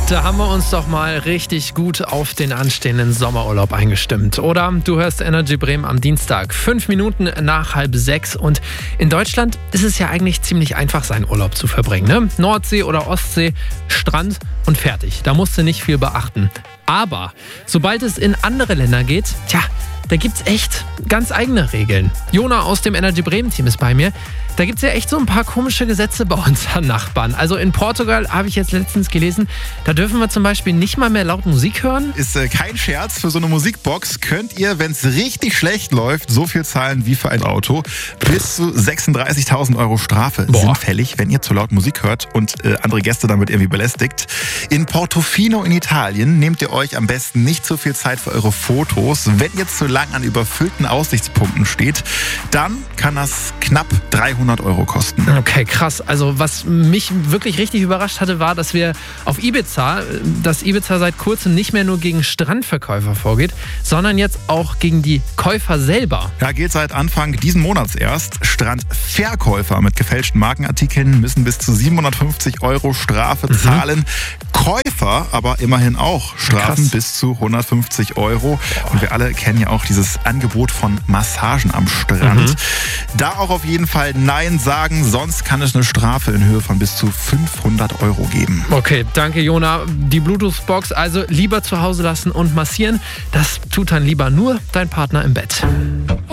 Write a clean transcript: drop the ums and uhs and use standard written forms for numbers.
Da haben wir uns doch mal richtig gut auf den anstehenden Sommerurlaub eingestimmt, oder? Du hörst Energy Bremen am Dienstag, 5 Minuten nach 5:30. Und in Deutschland ist es ja eigentlich ziemlich einfach, seinen Urlaub zu verbringen, ne? Nordsee oder Ostsee, Strand und fertig. Da musst du nicht viel beachten. Aber sobald es in andere Länder geht, da gibt's echt ganz eigene Regeln. Jona aus dem Energy Bremen Team ist bei mir. Da gibt's ja echt so ein paar komische Gesetze bei unseren Nachbarn. Also in Portugal habe ich jetzt letztens gelesen, da dürfen wir zum Beispiel nicht mal mehr laut Musik hören. Ist kein Scherz, für so eine Musikbox könnt ihr, wenn es richtig schlecht läuft, so viel zahlen wie für ein Auto. Bis zu 36.000 € Strafe sind fällig, wenn ihr zu laut Musik hört und andere Gäste damit irgendwie belästigt. In Portofino in Italien nehmt ihr euch am besten nicht so viel Zeit für eure Fotos. Wenn ihr zu lang an überfüllten Aussichtspunkten steht, dann kann das knapp 300 € kosten. Okay, krass. Also was mich wirklich richtig überrascht hatte, war, dass Ibiza seit kurzem nicht mehr nur gegen Strandverkäufer vorgeht, sondern jetzt auch gegen die Käufer selber. Ja, gilt seit Anfang diesen Monats erst. Strandverkäufer mit gefälschten Markenartikeln müssen bis zu 750 € Strafe zahlen. Käufer aber immerhin auch Strafen bis zu 150 €. Und wir alle kennen ja auch dieses Angebot von Massagen am Strand. Da auch auf jeden Fall Nein sagen, sonst kann es eine Strafe in Höhe von bis zu 500 € geben. Okay, danke Jona. Die Bluetooth-Box also lieber zu Hause lassen und massieren. Das tut dann lieber nur dein Partner im Bett.